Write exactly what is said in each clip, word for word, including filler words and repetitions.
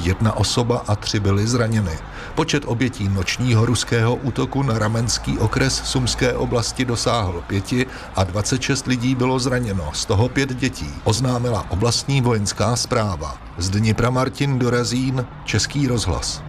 Jedna osoba a tři byly zraněny. Počet obětí nočního ruského útoku na ramenský okres Sumské oblasti dosáhl pěti a dvacet šest lidí bylo zraněno, z toho pět dětí, oznámila oblastní vojenská správa. Z Dnipra Martin Dorazín, Český rozhlas.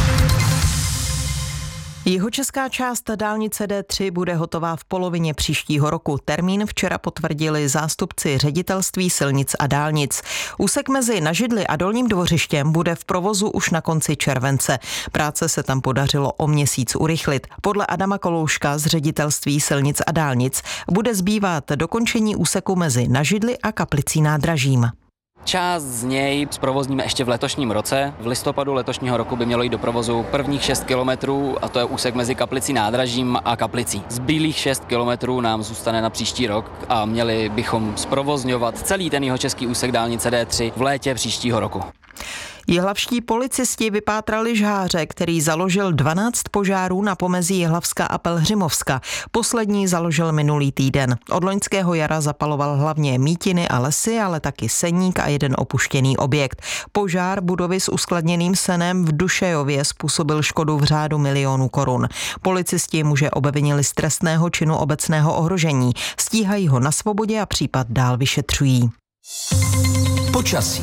Jihočeská část dálnice D tři bude hotová v polovině příštího roku. Termín včera potvrdili zástupci ředitelství silnic a dálnic. Úsek mezi Nažidli a Dolním Dvořištěm bude v provozu už na konci července. Práce se tam podařilo o měsíc urychlit. Podle Adama Kolouška z ředitelství silnic a dálnic bude zbývat dokončení úseku mezi Nažidli a Kaplicí nádražím. Část z něj zprovozníme ještě v letošním roce. V listopadu letošního roku by mělo jít do provozu prvních šest kilometrů a to je úsek mezi Kaplicí nádražím a Kaplicí. Zbylých šest kilometrů nám zůstane na příští rok a měli bychom zprovozňovat celý ten jihočeský úsek dálnice D tři v létě příštího roku. Jihlavští policisti vypátrali žháře, který založil dvanáct požárů na pomezí Jihlavska a Pelhřimovska. Poslední založil minulý týden. Od loňského jara zapaloval hlavně mítiny a lesy, ale taky seník a jeden opuštěný objekt. Požár budovy s uskladněným senem v Dušejově způsobil škodu v řádu milionů korun. Policisti muže obvinili z trestného činu obecného ohrožení. Stíhají ho na svobodě a případ dál vyšetřují. Počasí.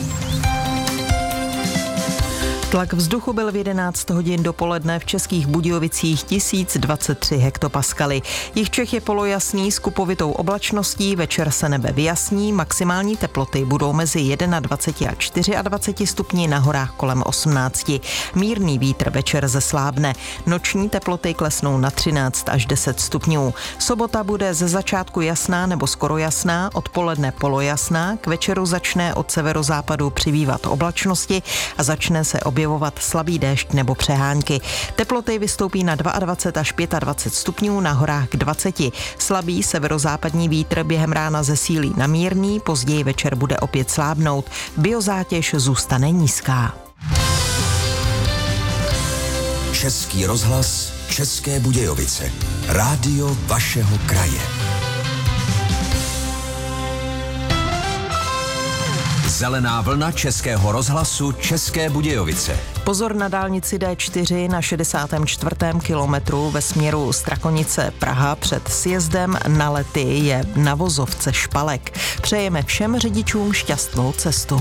Tlak vzduchu byl v jedenáct hodin dopoledne v Českých Budějovicích tisíc dvacet tři hektopaskaly. Jih Čech je polojasný s kupovitou oblačností, večer se nebe vyjasní, maximální teploty budou mezi dvacet jedna a dvacet čtyři stupni, na horách kolem osmnáct. Mírný vítr večer zeslábne. Noční teploty klesnou na třináct až deset stupňů. Sobota bude ze začátku jasná nebo skoro jasná, odpoledne polojasná, k večeru začne od severozápadu přibývat oblačnosti a začne se objevovat slabý déšť nebo přehánky. Teploty vystoupí na dvacet dva až dvacet pět stupňů, na horách k dvaceti. Slabý severozápadní vítr během rána zesílí na mírný, později večer bude opět slábnout. Biozátěž zůstane nízká. Český rozhlas, České Budějovice. Rádio vašeho kraje. Zelená vlna Českého rozhlasu České Budějovice. Pozor na dálnici D čtyři na šedesátém čtvrtém kilometru ve směru Strakonice Praha před sjezdem na Lety je na vozovce špalek. Přejeme všem řidičům šťastnou cestu.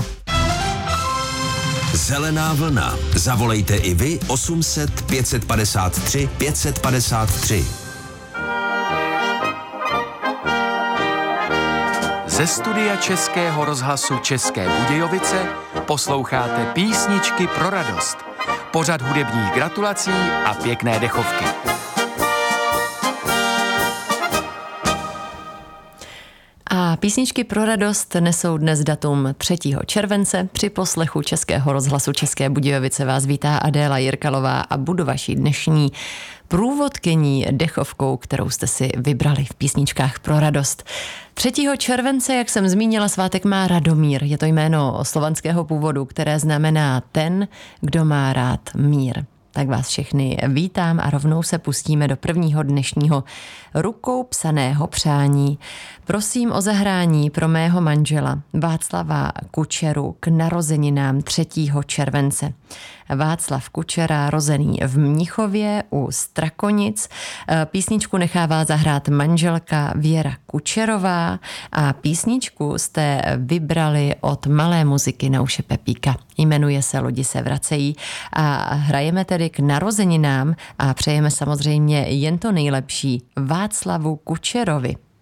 Zelená vlna. Zavolejte i vy osm set pět padesát tři pět padesát tři. Ze studia Českého rozhlasu České Budějovice posloucháte Písničky pro radost. Pořad hudebních gratulací a pěkné dechovky. A písničky pro radost nesou dnes datum třetího července. Při poslechu Českého rozhlasu České Budějovice vás vítá Adéla Jirkalová a budu vaší dnešní průvodkyní dechovkou, kterou jste si vybrali v písničkách pro radost. třetího července, jak jsem zmínila, svátek má Radomír. Je to jméno slovanského původu, které znamená ten, kdo má rád mír. Tak vás všechny vítám a rovnou se pustíme do prvního dnešního rukou psaného přání. Prosím o zahrání pro mého manžela Václava Kučeru k narozeninám třetího července. Václav Kučera, rozený v Mnichově u Strakonic. Písničku nechává zahrát manželka Věra Kučerová a písničku jste vybrali od malé muziky Nauše Pepíka. Jmenuje se Lodi se vracejí a hrajeme tedy k narozeninám a přejeme samozřejmě jen to nejlepší Václavu Kučerovi.